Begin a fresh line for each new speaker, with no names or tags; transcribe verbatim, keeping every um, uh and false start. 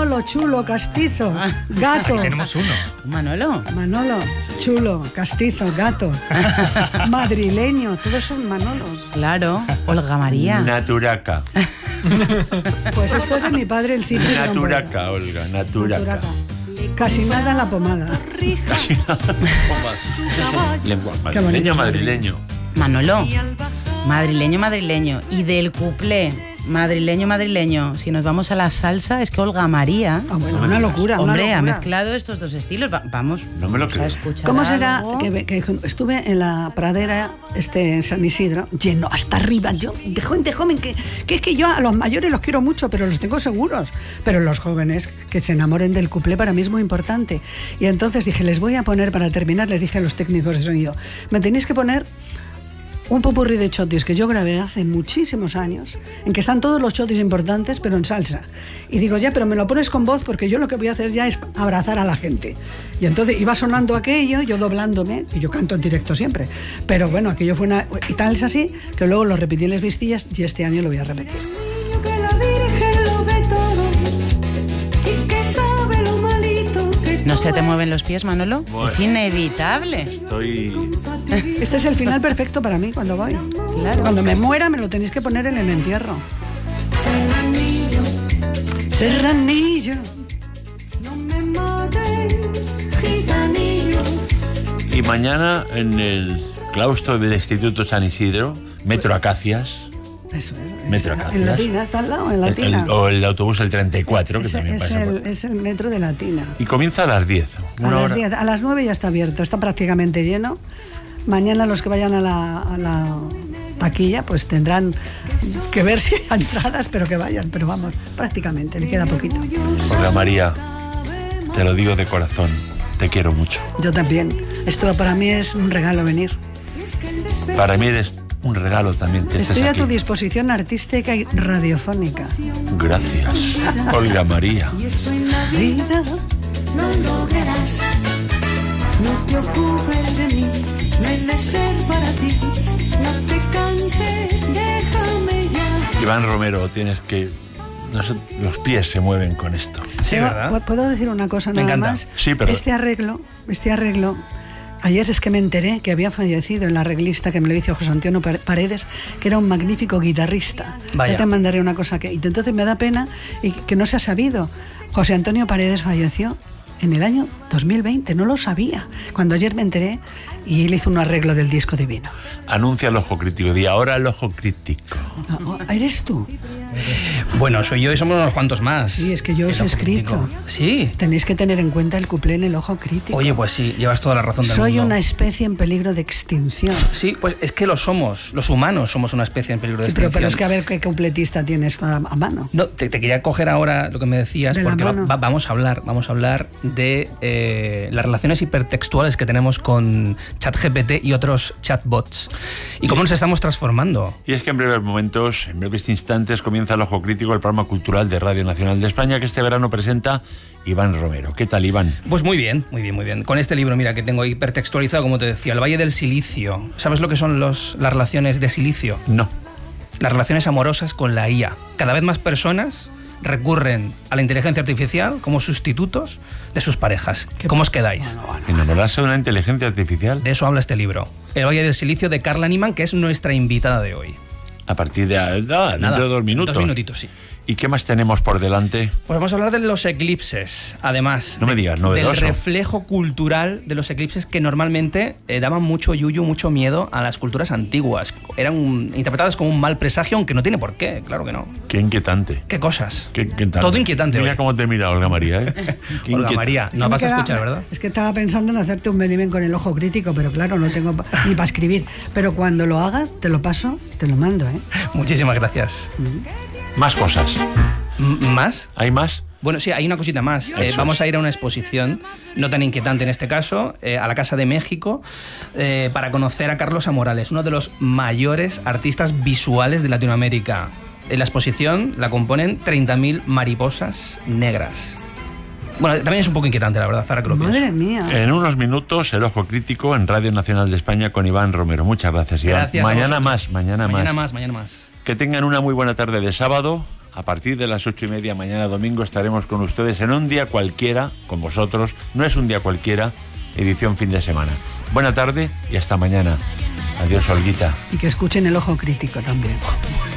Manolo, chulo, castizo, gato.
Aquí tenemos uno.
Manolo.
Manolo, chulo, castizo, gato. Madrileño, todos son Manolos.
Claro. Olga María.
Naturaca.
Pues esto es de mi padre, el Cipri.
Naturaca, Olga, naturaca.
Naturaca. Casi nada en la pomada.
Casi nada. Lengua
Qué bonito.
madrileño, madrileño.
Manolo. Madrileño, madrileño. Y del cuplé, madrileño, madrileño. Si nos vamos a la salsa, es que Olga María...
Ah, bueno, una locura, una
Hombre,
locura.
ha mezclado estos dos estilos. Va- vamos.
No me lo
vamos
creo.
a escuchar
¿Cómo será
algo.
que, que estuve en la pradera este, en San Isidro, lleno hasta arriba, yo, de gente joven, que, que es que yo a los mayores los quiero mucho, pero los tengo seguros, pero los jóvenes que se enamoren del cuplé para mí es muy importante. Y entonces dije, les voy a poner, para terminar, les dije a los técnicos de sonido, me tenéis que poner un popurrí de chotis que yo grabé hace muchísimos años, en que están todos los chotis importantes, pero en salsa. Y digo, ya, pero me lo pones con voz, porque yo lo que voy a hacer ya es abrazar a la gente. Y entonces iba sonando aquello, yo doblándome, y yo canto en directo siempre. Pero bueno, aquello fue una... Y tal es así, que luego lo repetí en las vistillas, y este año lo voy a repetir.
Que la Virgen lo ve todo y que sabe lo malito que
¿No se te mueven los pies, Manolo?
Bueno.
Es inevitable.
Estoy...
Este es el final perfecto para mí cuando voy.
Claro.
Cuando me muera me lo tenéis que poner en el entierro. Serranillo.
no me mates, gitanillo.
Y mañana en el claustro del Instituto San Isidro, Metro Acacias,
Eso es.
Metro
En
Acacias.
Latina, está al lado, en
el-
Latina.
el- o el autobús el treinta y cuatro, que
es,
también
es
pasa
el,
por...
es el metro de Latina.
Y comienza a las diez.
A
Una
las
hora.
diez, a las nueve ya está abierto, está prácticamente lleno. Mañana los que vayan a la, a la taquilla pues tendrán que ver si hay entradas, pero que vayan, pero vamos, prácticamente, le queda poquito.
Olga María, te lo digo de corazón, te quiero mucho.
Yo también. Esto para mí es un regalo venir.
Para mí eres un regalo también que estés
Estoy a
aquí.
tu disposición artística y radiofónica.
Gracias, Olga María.
Y eso en la
Vida.
no lograrás. No te ocupes de mí, no he de ser para ti. No te canses, déjame ya.
Iván Romero, tienes que... no sé, los pies se mueven con esto.
Sí,
¿Puedo,
¿verdad?
¿Puedo decir una cosa
Me
nada
encanta.
más?
Sí, pero-
Este arreglo, este arreglo, ayer es que me enteré que había fallecido el arreglista que me lo hizo José Antonio Paredes, que era un magnífico guitarrista.
Vaya.
Ya te mandaré una cosa que... Y entonces me da pena y que no se ha sabido. José Antonio Paredes falleció en el año dos mil veinte, no lo sabía. Cuando ayer me enteré y él hizo un arreglo del disco divino.
Anuncia el ojo crítico. Di ahora el ojo crítico.
Oh, oh, ¿eres tú?
Bueno, soy yo y somos unos cuantos más.
Sí, es que yo os
El
he
ojo
escrito.
crítico. Sí.
Tenéis que tener en cuenta el cuplé en el ojo crítico.
Oye, pues sí, llevas toda la razón del
Soy
mundo.
una especie en peligro de extinción.
Sí, pues es que lo somos. Los humanos somos una especie en peligro de
Sí, pero,
extinción.
pero es que a ver qué completista tienes a, a mano.
No, te, te quería coger ahora lo que me decías,
De la
porque va-
mano.
va- vamos a hablar, vamos a hablar de eh, las relaciones hipertextuales que tenemos con ChatGPT y otros chatbots y cómo nos estamos transformando.
Y es que en breves momentos, en breves instantes, comienza el ojo crítico, el programa cultural de Radio Nacional de España, que este verano presenta Iván Romero. ¿Qué tal, Iván?
Pues muy bien, muy bien, muy bien. Con este libro, mira, que tengo hipertextualizado, como te decía, el Valle del Silicio. ¿Sabes lo que son los, las relaciones de silicio?
No.
Las relaciones amorosas con la I A. Cada vez más personas recurren a la inteligencia artificial como sustitutos de sus parejas. ¿Cómo os quedáis?
¿Enamorarse de una inteligencia artificial?
De eso habla este libro. El Valle del Silicio de Carla Niman, que es nuestra invitada de hoy.
A partir de... ah,
Nada,
dentro de dos minutos.
Dos minutitos, sí.
¿Y qué más tenemos por delante?
Pues vamos a hablar de los eclipses, además.
No me
de-
digas,
Del
novedoso.
reflejo cultural de los eclipses que normalmente eh, daban mucho yuyu, mucho miedo a las culturas antiguas. Eran un- interpretadas como un mal presagio, aunque no tiene por qué, claro que no.
Qué inquietante.
¿Qué cosas?
Qué inquietante.
Todo inquietante
Mira
hoy.
cómo te mira Olga María, ¿eh? Qué
Olga
inquietante.
María, no
Me
vas a
queda-
escuchar, ¿verdad?
Es que estaba pensando en hacerte un Benimén con el ojo crítico, pero claro, no tengo pa- ni para escribir. Pero cuando lo haga, te lo paso, te lo mando, ¿eh?
Muchísimas gracias.
Más cosas.
M- ¿Más?
¿Hay más?
Bueno, sí, hay una cosita más. Eh,
Eso
vamos
es.
a ir a una exposición, no tan inquietante en este caso, eh, a la Casa de México, eh, para conocer a Carlos Amorales, uno de los mayores artistas visuales de Latinoamérica. En la exposición la componen treinta mil mariposas negras. Bueno, también es un poco inquietante, la verdad, ahora que lo
Madre
pienso.
mía.
En unos minutos, el ojo crítico en Radio Nacional de España con Iván Romero. Muchas gracias, Iván.
Gracias a
mañana
vosotros.
más, mañana,
Mañana
más.
más, mañana más.
Que tengan una muy buena tarde de sábado. a partir de las ocho y media mañana domingo estaremos con ustedes en un día cualquiera, con vosotros. No es un día cualquiera, edición fin de semana. Buena tarde y hasta mañana. Adiós, Olguita.
Y que escuchen El Ojo Crítico también.